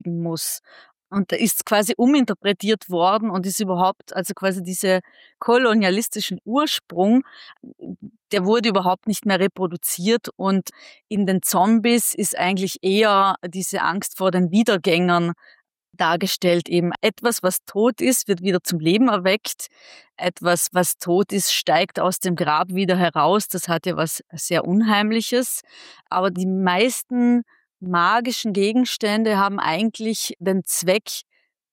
beschäftigen muss. Und da ist quasi uminterpretiert worden und ist überhaupt, also quasi diese kolonialistischen Ursprung, der wurde überhaupt nicht mehr reproduziert und in den Zombies ist eigentlich eher diese Angst vor den Wiedergängern dargestellt. Eben etwas, was tot ist, wird wieder zum Leben erweckt. Etwas, was tot ist, steigt aus dem Grab wieder heraus. Das hat ja was sehr Unheimliches. Aber die meisten magischen Gegenstände haben eigentlich den Zweck,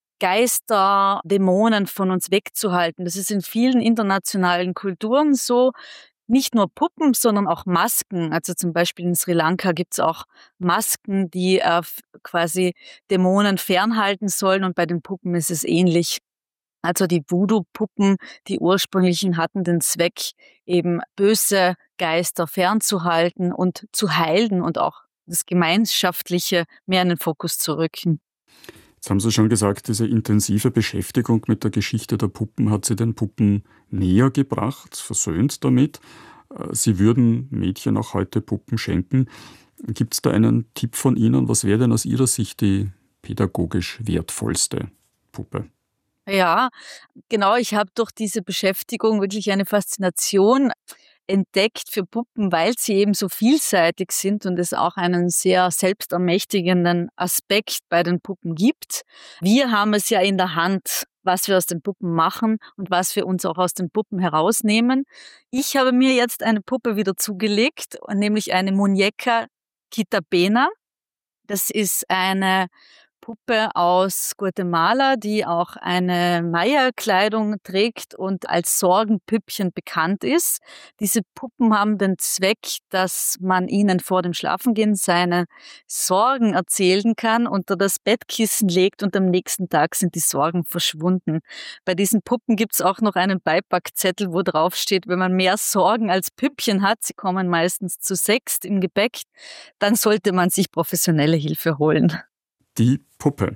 Geister, Dämonen von uns wegzuhalten. Das ist in vielen internationalen Kulturen so. Nicht nur Puppen, sondern auch Masken. Also zum Beispiel in Sri Lanka gibt's auch Masken, die quasi Dämonen fernhalten sollen, und bei den Puppen ist es ähnlich. Also die Voodoo-Puppen, die ursprünglichen, hatten den Zweck, eben böse Geister fernzuhalten und zu heilen und auch das Gemeinschaftliche mehr in den Fokus zu rücken. Jetzt haben Sie schon gesagt, diese intensive Beschäftigung mit der Geschichte der Puppen hat Sie den Puppen näher gebracht, versöhnt damit. Sie würden Mädchen auch heute Puppen schenken. Gibt es da einen Tipp von Ihnen? Was wäre denn aus Ihrer Sicht die pädagogisch wertvollste Puppe? Ja, genau. Ich habe durch diese Beschäftigung wirklich eine Faszination entdeckt für Puppen, weil sie eben so vielseitig sind und es auch einen sehr selbstermächtigenden Aspekt bei den Puppen gibt. Wir haben es ja in der Hand, was wir aus den Puppen machen und was wir uns auch aus den Puppen herausnehmen. Ich habe mir jetzt eine Puppe wieder zugelegt, nämlich eine Muñeca Quitabena. Das ist eine Puppe aus Guatemala, die auch eine Maya-Kleidung trägt und als Sorgenpüppchen bekannt ist. Diese Puppen haben den Zweck, dass man ihnen vor dem Schlafengehen seine Sorgen erzählen kann, unter das Bettkissen legt und am nächsten Tag sind die Sorgen verschwunden. Bei diesen Puppen gibt's auch noch einen Beipackzettel, wo drauf steht, wenn man mehr Sorgen als Püppchen hat, sie kommen meistens zu 6 im Gepäck, dann sollte man sich professionelle Hilfe holen. Die Puppe.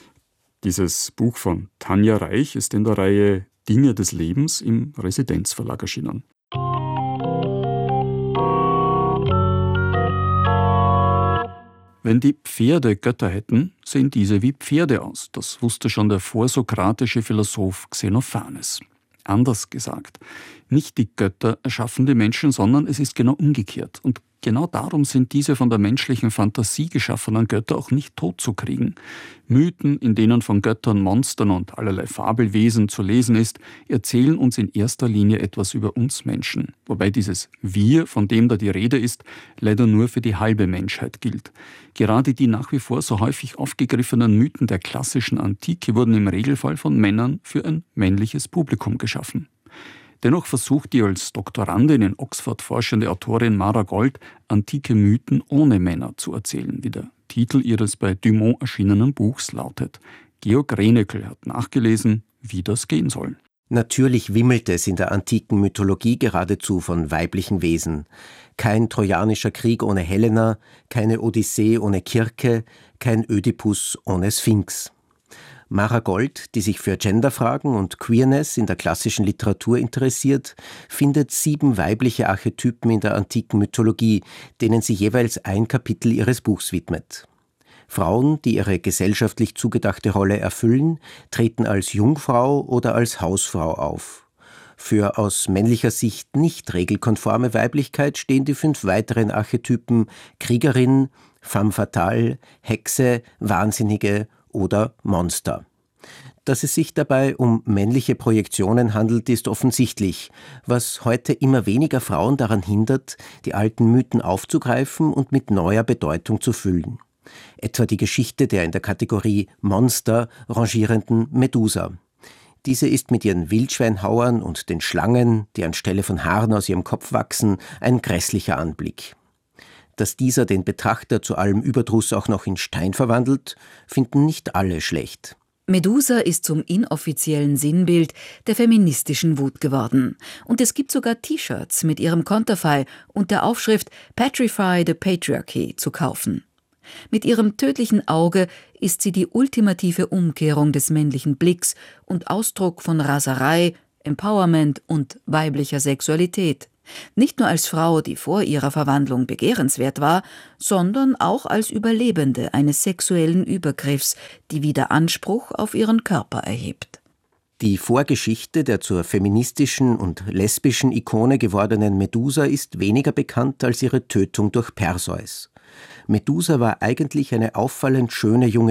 Dieses Buch von Tanja Reich ist in der Reihe Dinge des Lebens im Residenzverlag erschienen. Wenn die Pferde Götter hätten, sehen diese wie Pferde aus. Das wusste schon der vorsokratische Philosoph Xenophanes. Anders gesagt, nicht die Götter erschaffen die Menschen, sondern es ist genau umgekehrt. Und genau darum sind diese von der menschlichen Fantasie geschaffenen Götter auch nicht totzukriegen. Mythen, in denen von Göttern, Monstern und allerlei Fabelwesen zu lesen ist, erzählen uns in erster Linie etwas über uns Menschen. Wobei dieses Wir, von dem da die Rede ist, leider nur für die halbe Menschheit gilt. Gerade die nach wie vor so häufig aufgegriffenen Mythen der klassischen Antike wurden im Regelfall von Männern für ein männliches Publikum geschaffen. Dennoch versucht die als Doktorandin in Oxford forschende Autorin Mara Gold, antike Mythen ohne Männer zu erzählen, wie der Titel ihres bei Dumont erschienenen Buchs lautet. Georg Rehnekel hat nachgelesen, wie das gehen soll. Natürlich wimmelt es in der antiken Mythologie geradezu von weiblichen Wesen. Kein trojanischer Krieg ohne Helena, keine Odyssee ohne Kirke, kein Ödipus ohne Sphinx. Mara Gold, die sich für Genderfragen und Queerness in der klassischen Literatur interessiert, findet 7 weibliche Archetypen in der antiken Mythologie, denen sie jeweils ein Kapitel ihres Buchs widmet. Frauen, die ihre gesellschaftlich zugedachte Rolle erfüllen, treten als Jungfrau oder als Hausfrau auf. Für aus männlicher Sicht nicht regelkonforme Weiblichkeit stehen die 5 weiteren Archetypen Kriegerin, femme fatale, Hexe, Wahnsinnige oder Monster. Dass es sich dabei um männliche Projektionen handelt, ist offensichtlich, was heute immer weniger Frauen daran hindert, die alten Mythen aufzugreifen und mit neuer Bedeutung zu füllen. Etwa die Geschichte der in der Kategorie Monster rangierenden Medusa. Diese ist mit ihren Wildschweinhauern und den Schlangen, die anstelle von Haaren aus ihrem Kopf wachsen, ein grässlicher Anblick. Dass dieser den Betrachter zu allem Überdruss auch noch in Stein verwandelt, finden nicht alle schlecht. Medusa ist zum inoffiziellen Sinnbild der feministischen Wut geworden. Und es gibt sogar T-Shirts mit ihrem Konterfei und der Aufschrift Petrify the Patriarchy zu kaufen. Mit ihrem tödlichen Auge ist sie die ultimative Umkehrung des männlichen Blicks und Ausdruck von Raserei, Empowerment und weiblicher Sexualität. Nicht nur als Frau, die vor ihrer Verwandlung begehrenswert war, sondern auch als Überlebende eines sexuellen Übergriffs, die wieder Anspruch auf ihren Körper erhebt. Die Vorgeschichte der zur feministischen und lesbischen Ikone gewordenen Medusa ist weniger bekannt als ihre Tötung durch Perseus. Medusa war eigentlich eine auffallend schöne junge